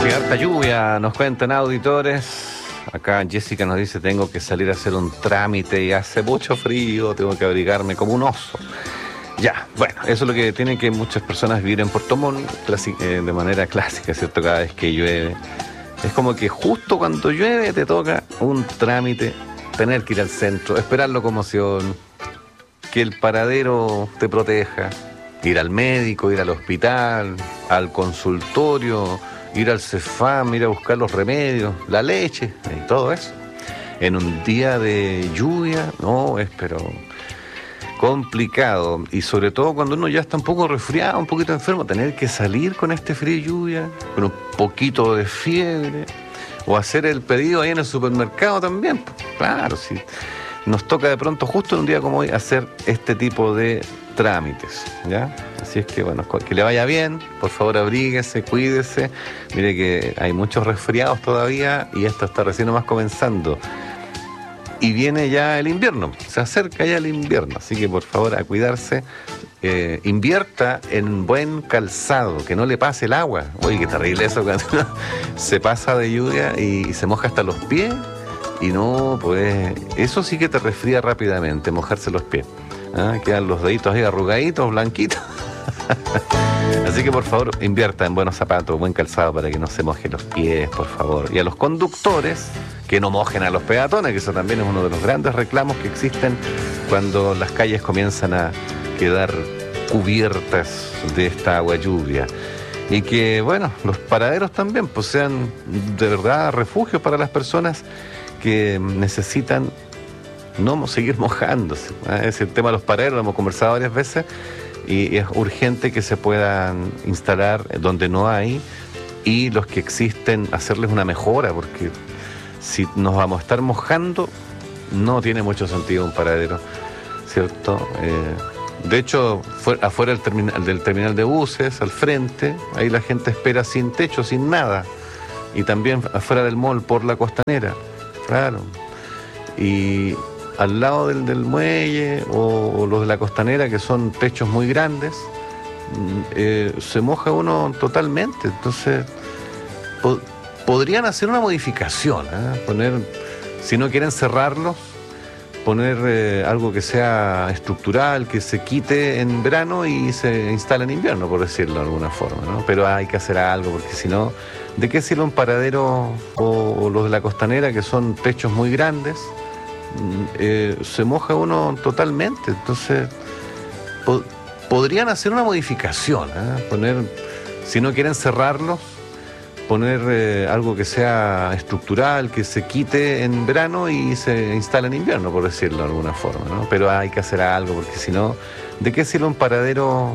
Sí, harta lluvia, nos cuentan auditores. Acá Jessica nos dice, tengo que salir a hacer un trámite y hace mucho frío, tengo que abrigarme como un oso. Ya, bueno, eso es lo que tienen que muchas personas vivir en Puerto Montt de manera clásica, ¿cierto? Cada vez que llueve. Es como que justo cuando llueve te toca un trámite, tener que ir al centro, esperar locomoción, que el paradero te proteja, ir al médico, ir al hospital, al consultorio, ir al Cefam, ir a buscar los remedios, la leche y todo eso. En un día de lluvia, no, es pero complicado. Y sobre todo cuando uno ya está un poco resfriado, un poquito enfermo, tener que salir con este frío y lluvia, con un poquito de fiebre, o hacer el pedido ahí en el supermercado también. Claro, sí. Nos toca de pronto, justo en un día como hoy, hacer este tipo de trámites, ¿ya? Así es que, bueno, que le vaya bien, por favor abríguese, cuídese. Mire que hay muchos resfriados todavía y esto está recién nomás comenzando. Y viene ya el invierno, se acerca ya el invierno, así que por favor a cuidarse. Invierta en buen calzado, que no le pase el agua. Oye, qué terrible eso cuando se pasa de lluvia y se moja hasta los pies. Y no, pues, eso sí que te resfría rápidamente, mojarse los pies. Quedan los deditos ahí arrugaditos, blanquitos. Así que por favor, invierta en buenos zapatos, buen calzado para que no se mojen los pies, por favor. Y a los conductores, que no mojen a los peatones, que eso también es uno de los grandes reclamos que existen cuando las calles comienzan a quedar cubiertas de esta agua lluvia. Y que, bueno, los paraderos también pues sean de verdad refugios para las personas que necesitan no seguir mojándose. Es el tema de los paraderos, lo hemos conversado varias veces, y es urgente que se puedan instalar donde no hay, y los que existen hacerles una mejora, porque si nos vamos a estar mojando no tiene mucho sentido un paradero, ¿cierto? De hecho, afuera del terminal de buses, al frente, ahí la gente espera sin techo, sin nada, y también afuera del mall por la Costanera, claro, y al lado del muelle o los de la Costanera, que son techos muy grandes, se moja uno totalmente. Entonces podrían hacer una modificación, poner, si no quieren cerrarlos, poner algo que sea estructural, que se quite en verano y se instale en invierno, por decirlo de alguna forma, ¿no? Pero hay que hacer algo, porque si no, ¿de qué sirve un paradero o los de la Costanera, que son techos muy grandes? Se moja uno totalmente. Entonces podrían hacer una modificación, poner, si no quieren cerrarlos, poner algo que sea estructural, que se quite en verano y se instale en invierno, por decirlo de alguna forma, ¿no? Pero hay que hacer algo, porque si no, ¿de qué sirve un paradero